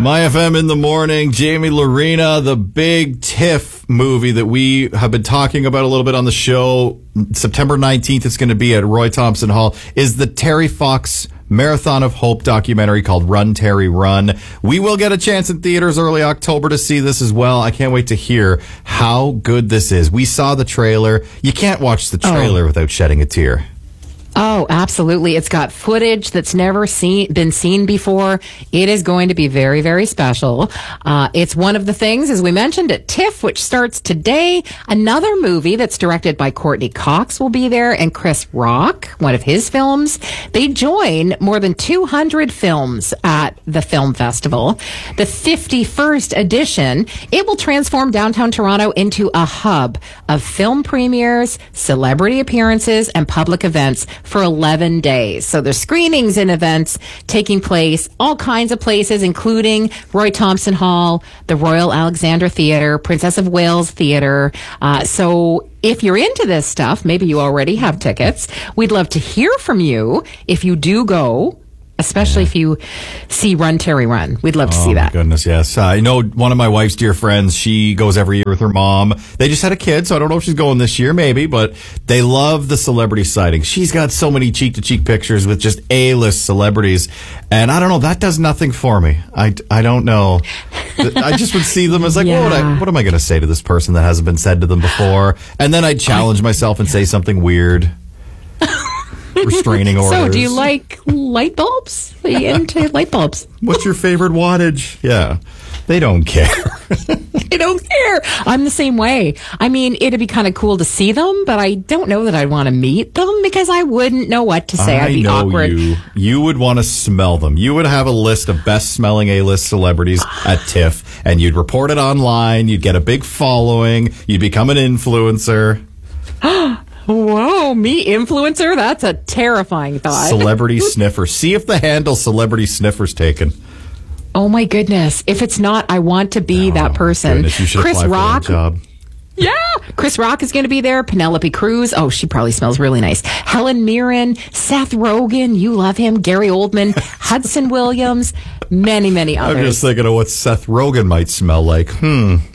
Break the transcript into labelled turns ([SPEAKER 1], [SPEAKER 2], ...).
[SPEAKER 1] My FM in the morning, Jamie Lorena, the big TIFF movie that we have been talking about a little bit on the show. September 19th, it's going to be at Roy Thompson Hall, is the Terry Fox Marathon of Hope documentary called Run, Terry, Run. We will get a chance in theaters early October to see this as well. I can't wait to hear how good this is. We saw the trailer. You can't watch the trailer without shedding a tear.
[SPEAKER 2] Oh, absolutely. It's got footage that's never been seen before. It is going to be very, very special. It's one of the things, as we mentioned, at TIFF, which starts today. Another movie that's directed by Courtney Cox will be there, and Chris Rock, one of his films. They join more than 200 films at the film festival. The 51st edition, it will transform downtown Toronto into a hub of film premieres, celebrity appearances, and public events for 11 days. So there's screenings and events taking place, all kinds of places, including Roy Thompson Hall, the Royal Alexandra Theatre, Princess of Wales Theatre. So if you're into this stuff, maybe you already have tickets. We'd love to hear from you if you do go, especially if you see Run, Terry, Run. We'd love to see that.
[SPEAKER 1] Oh, my goodness, yes. I know one of my wife's dear friends, she goes every year with her mom. They just had a kid, so I don't know if she's going this year, maybe, but they love the celebrity sightings. She's got so many cheek-to-cheek pictures with just A-list celebrities, and I don't know, that does nothing for me. I don't know. I just would see them as like, what am I going to say to this person that hasn't been said to them before? And then I'd challenge myself and say something weird. Restraining orders.
[SPEAKER 2] So, do you like light bulbs? Are you into light bulbs?
[SPEAKER 1] What's your favorite wattage? Yeah. They don't care.
[SPEAKER 2] They don't care. I'm the same way. I mean, it'd be kind of cool to see them, but I don't know that I'd want to meet them because I wouldn't know what to say. I'd be awkward.
[SPEAKER 1] You would want to smell them. You would have a list of best-smelling A-list celebrities at TIFF, and you'd report it online. You'd get a big following. You'd become an influencer.
[SPEAKER 2] Whoa, me influencer? That's a terrifying thought.
[SPEAKER 1] Celebrity sniffer. See if the handle celebrity sniffer's taken.
[SPEAKER 2] Oh my goodness. If it's not, I want to be that person.
[SPEAKER 1] Goodness, you should
[SPEAKER 2] Chris
[SPEAKER 1] apply
[SPEAKER 2] Rock.
[SPEAKER 1] for that job.
[SPEAKER 2] Yeah. Chris Rock is going to be there. Penelope Cruz. Oh, she probably smells really nice. Helen Mirren, Seth Rogen. You love him. Gary Oldman, Hudson Williams, many, many others.
[SPEAKER 1] I'm just thinking of what Seth Rogen might smell like.